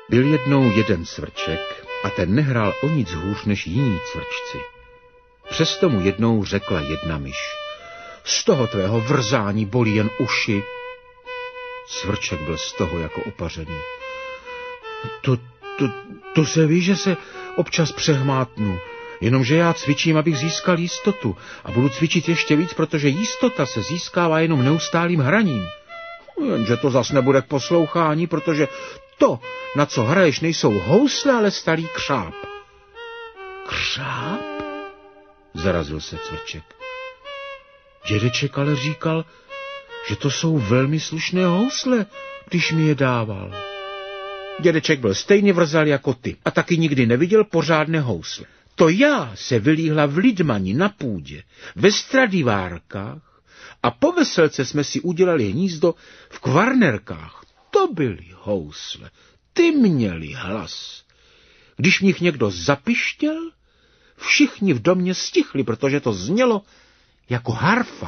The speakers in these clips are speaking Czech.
Byl jednou jeden cvrček a ten nehrál o nic hůř než jiní cvrčci. Přesto mu jednou řekla jedna myš: z toho tvého vrzání bolí jen uši. Cvrček byl z toho jako opařený. To se ví, že se občas přehmátnu, jenomže já cvičím, abych získal jistotu a budu cvičit ještě víc, protože jistota se získává jenom neustálým hraním. Jenže to zas nebude k poslouchání, protože to, na co hraješ, nejsou housle, ale starý křáp. Křáp? Zarazil se cvrček. Dědeček ale říkal, že to jsou velmi slušné housle, když mi je dával. Dědeček byl stejně vrzal jako ty a taky nikdy neviděl pořádné housle. To já se vylíhla v Lidmani na půdě, ve Stradivárkách a po veselce jsme si udělali hnízdo v Kvarnerkách. To byly housle, ty měli hlas. Když v nich někdo zapištěl, všichni v domě stichli, protože to znělo jako harfa.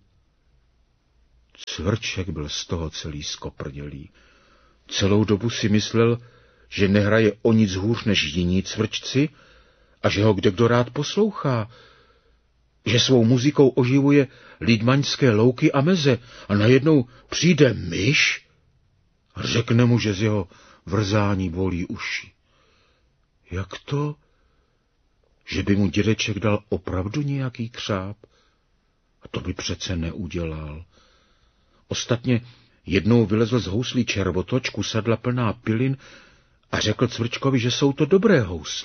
Cvrček byl z toho celý skoprnělý. Celou dobu si myslel, že nehraje o nic hůř než jiní cvrčci a že ho kdekdo rád poslouchá, že svou muzikou oživuje lidmaňské louky a meze a najednou přijde myš a řekne mu, že z jeho vrzání bolí uši. Jak to, že by mu dědeček dal opravdu nějaký křáp? A to by přece neudělal. Ostatně jednou vylezl z houslí červotoč, kusadla plná pilin a řekl cvrčkovi, že jsou to dobré housle.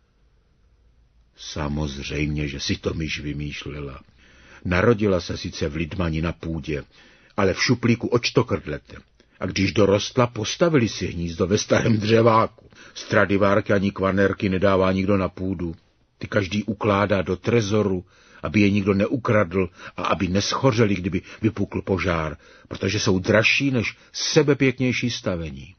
Samozřejmě, že si to myš vymýšlela. Narodila se sice v Lidmani na půdě, ale v šuplíku od Štokrdlete. A když dorostla, postavili si hnízdo ve starém dřeváku. Stradivárky ani Kvarnerky nedává nikdo na půdu. Ty každý ukládá do trezoru, aby je nikdo neukradl a aby neschořeli, kdyby vypukl požár, protože jsou dražší než sebepěknější stavení.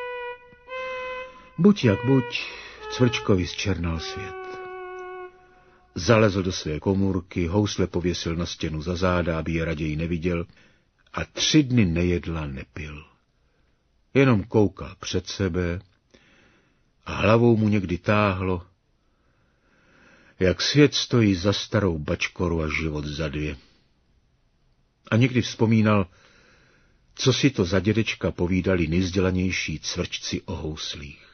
Buď jak buď, cvrčkovi zčernal svět. Zalezl do své komůrky, housle pověsil na stěnu za záda, aby je raději neviděl, a 3 dny nejedl a nepil. Jenom koukal před sebe a hlavou mu někdy táhlo, jak svět stojí za starou bačkoru a život za 2. A někdy vzpomínal, co si to za dědečka povídali nejvzdělanější cvrčci o houslích.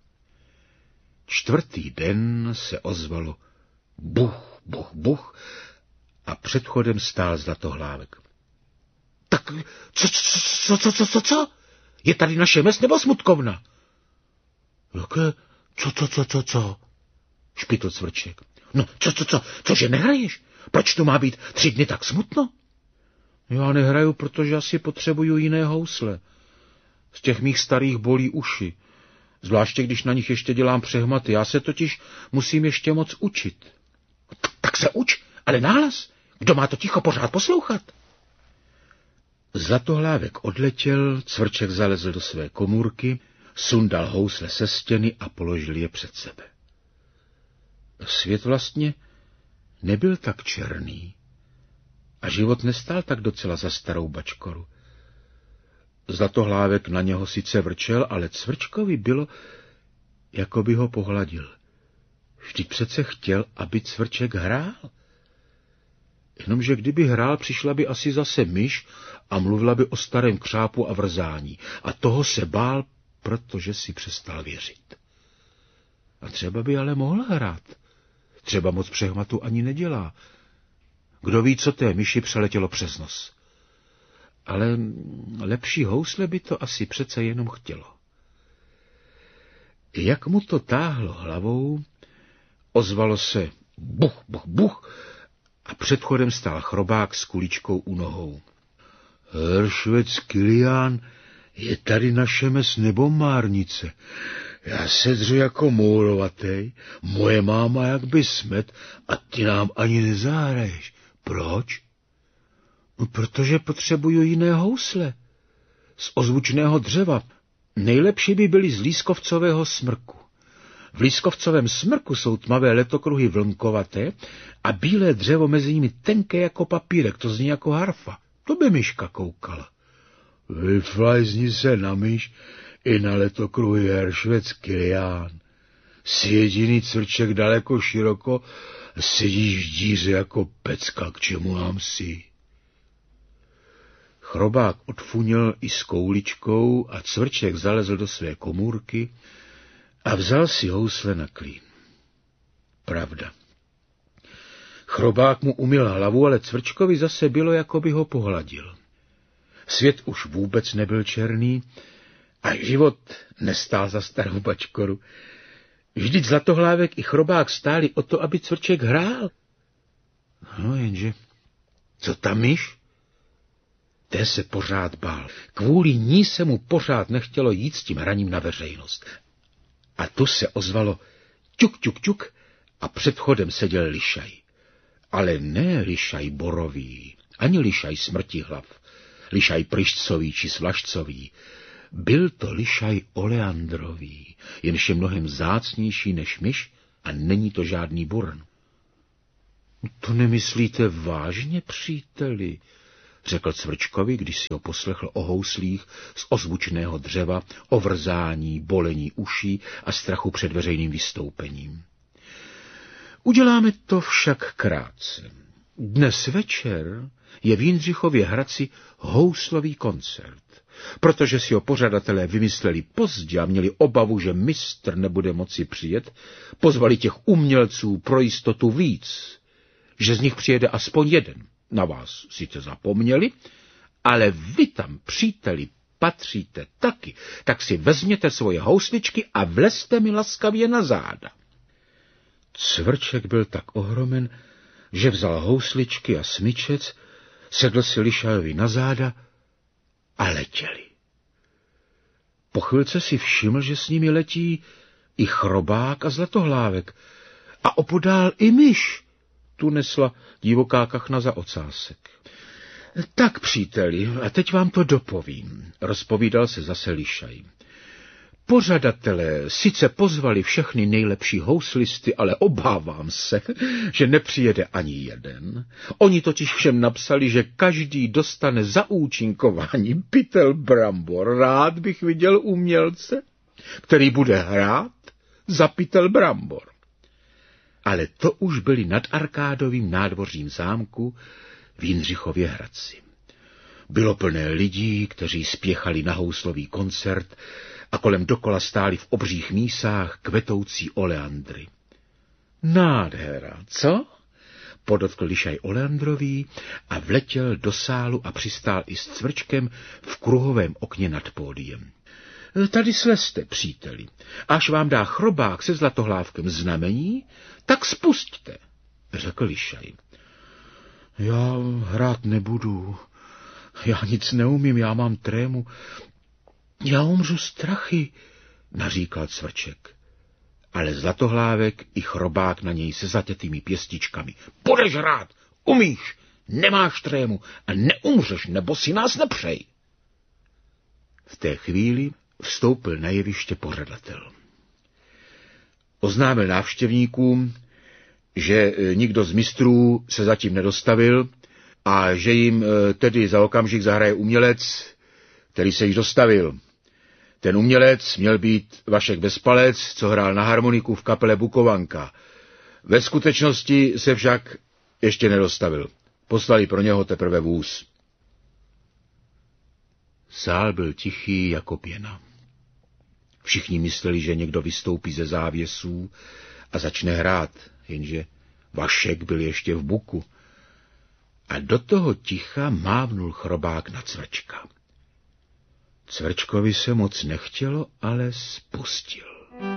4. den se ozvalo buch, buch, buch a před chodem stál Zlatohlávek. Tak co? Je tady naše mes nebo Smutkovna? Jaké? Co? Špitl cvrček. No, cože nehraješ? Proč tu má být 3 dny tak smutno? Já nehraju, protože asi potřebuju jiné housle. Z těch mých starých bolí uši. Zvláště, když na nich ještě dělám přehmaty. Já se totiž musím ještě moc učit. Tak se uč, ale nahlas. Kdo má to ticho pořád poslouchat? Zlatohlávek odletěl, cvrček zalezl do své komůrky, sundal housle se stěny a položil je před sebe. Svět vlastně nebyl tak černý a život nestál tak docela za starou bačkoru. Zlatohlávek na něho sice vrčel, ale cvrčkovi bylo, jako by ho pohladil. Vždyť přece chtěl, aby cvrček hrál. Jenomže kdyby hrál, přišla by asi zase myš a mluvila by o starém křápu a vrzání. A toho se bál, protože si přestal věřit. A třeba by ale mohl hrát. Třeba moc přehmatu ani nedělá. Kdo ví, co té myši přeletělo přes nos. Ale lepší housle by to asi přece jenom chtělo. Jak mu to táhlo hlavou, ozvalo se buch, buch, buch a před chodem stál chrobák s kuličkou u nohou. Heršvec Kilián, je tady naše mes nebo márnice? Já se dřu jako mourovatej, moje máma jak by smet a ty nám ani nezahraješ. Proč? No, protože potřebuju jiné housle. Z ozvučného dřeva. Nejlepší by byly z lískovcového smrku. V lískovcovém smrku jsou tmavé letokruhy vlnkovaté a bílé dřevo mezi nimi tenké jako papírek, to zní jako harfa. To by myška koukala. Vyflajzni se na myš, I na letokruhu je heršvec Kilián. Jsi jediný cvrček daleko široko, sedíš v díře jako pecka, k čemu nám si? Chrobák odfunil i s kouličkou a cvrček zalezl do své komůrky a vzal si housle na klín. Pravda. Chrobák mu umyl hlavu, ale cvrčkovi zase bylo, jako by ho pohladil. Svět už vůbec nebyl černý a život nestál za starou bačkoru. Vždyť Zlatohlávek i Chrobák stáli o to, aby cvrček hrál. No jenže, co tam myš? Té se pořád bál. Kvůli ní se mu pořád nechtělo jít s tím hraním na veřejnost. A tu se ozvalo ťuk, ťuk, ťuk a před chodem seděl lišaj. Ale ne lišaj borový, ani lišaj smrtihlav, lišaj pryšcový či svlašcový. Byl to lišaj oleandrový, jenž je mnohem vzácnější než myš a není to žádný burn. To nemyslíte vážně, příteli? Řekl cvrčkovi, když si ho poslechl o houslích z ozvučného dřeva, o vrzání, bolení uší a strachu před veřejným vystoupením. Uděláme to však krátce. Dnes večer je v Jindřichově Hradci houslový koncert, protože si ho pořadatelé vymysleli pozdě a měli obavu, že mistr nebude moci přijet, pozvali těch umělců pro jistotu víc, že z nich přijede aspoň jeden. Na vás sice zapomněli, ale vy tam, příteli, patříte taky, tak si vezměte svoje housličky a vlezte mi laskavě na záda. Cvrček byl tak ohromen, že vzal housličky a smyčec, sedl si lišajovi na záda a letěli. Po chvilce si všiml, že s nimi letí i Chrobák a Zlatohlávek a opodál i myš. Tu nesla divoká kachna za ocásek. Tak, příteli, a teď vám to dopovím, rozpovídal se zase lišaj. Pořadatelé sice pozvali všechny nejlepší houslisty, ale obávám se, že nepřijede ani jeden. Oni totiž všem napsali, že každý dostane za účinkování pytel brambor. Rád bych viděl umělce, který bude hrát za pytel brambor. Ale to už byli nad arkádovým nádvořím zámku v Jindřichově Hradci. Bylo plné lidí, kteří spěchali na houslový koncert a kolem dokola stáli v obřích mísách kvetoucí oleandry. Nádhera, co? Podotkl lišaj oleandrový a vletěl do sálu a přistál i s cvrčkem v kruhovém okně nad pódiem. Tady slezte, příteli, až vám dá Chrobák se Zlatohlávkem znamení, tak spusťte, řekl lišaj. Já hrát nebudu, já nic neumím, já mám trému, já umřu strachy, naříkal cvrček. Ale Zlatohlávek i Chrobák na něj se zatětými pěstičkami. Budeš hrát, umíš, nemáš trému a neumřeš, nebo si nás nepřej. V té chvíli vstoupil na jeviště pořadatel. Oznámil návštěvníkům, že nikdo z mistrů se zatím nedostavil a že jim tedy za okamžik zahraje umělec, který se již dostavil. Ten umělec měl být Vašek Bezpalec, co hrál na harmoniku v kapele Bukovanka. Ve skutečnosti se však ještě nedostavil. Poslali pro něho teprve vůz. Sál byl tichý jako pěna. Všichni mysleli, že někdo vystoupí ze závěsů a začne hrát, jenže Vašek byl ještě v buku. A do toho ticha mávnul Chrobák na Cvrčka. Cvrčkovi se moc nechtělo, ale spustil.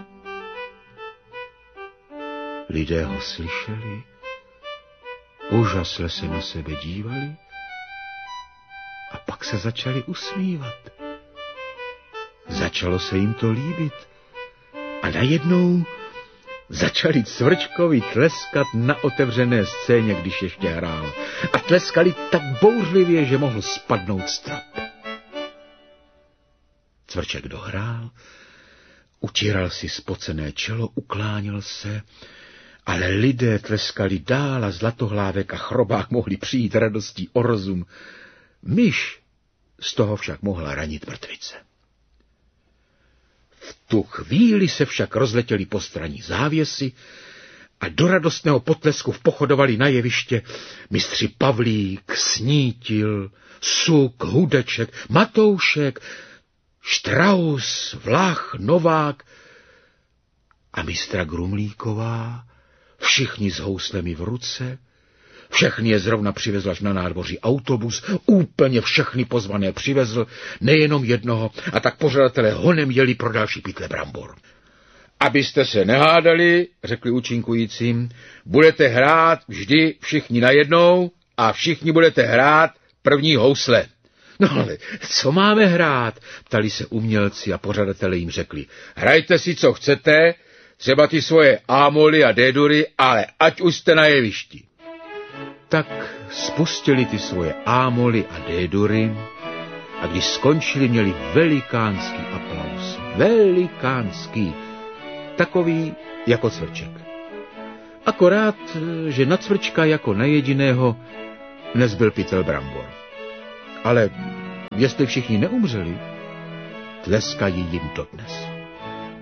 Lidé ho slyšeli, úžasle se na sebe dívali a pak se začali usmívat. Začalo se jim to líbit a najednou začali Cvrčkovi tleskat na otevřené scéně, když ještě hrál. A tleskali tak bouřlivě, že mohl spadnout strop. Cvrček dohrál, utíral si spocené čelo, ukláněl se, ale lidé tleskali dál a Zlatohlávek a Chrobák mohli přijít radostí o rozum. Myš z toho však mohla ranit mrtvice. tu chvíli se však rozletěly postranní závěsy a do radostného potlesku vpochodovali na jeviště mistři Pavlík, Snítil, Suk, Hudeček, Matoušek, Štraus, Vlach, Novák a mistra Grumlíková, všichni s houslemi v ruce. Všechny je zrovna přivezl až na nádvoří autobus, úplně všechny pozvané přivezl, nejenom jednoho, a tak pořadatelé honem jeli pro další pytle brambor. Abyste se nehádali, řekli účinkujícím, budete hrát vždy všichni najednou a všichni budete hrát první housle. No ale co máme hrát? Ptali se umělci a pořadatelé jim řekli, hrajte si, co chcete, třeba ty svoje ámoly a dédury, ale ať už jste na jevišti. Tak spustili ty svoje ámoly a dédury a když skončili, měli velikánský aplaus. Velikánský. Takový jako Cvrček. Akorát, že na Cvrčka jako na jediného nezbyl pytel brambor. Ale jestli všichni neumřeli, tleskají jim dodnes.